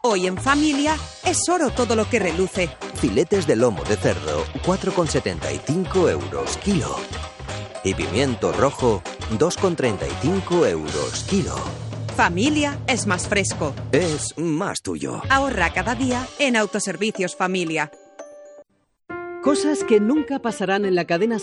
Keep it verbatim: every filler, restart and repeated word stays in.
Hoy en familia es oro todo lo que reluce. Filetes de lomo de cerdo, cuatro con setenta y cinco euros kilo. Y pimiento rojo, dos con treinta y cinco euros kilo. Familia es más fresco. Es más tuyo. Ahorra cada día en Autoservicios Familia. Cosas que nunca pasarán en la cadena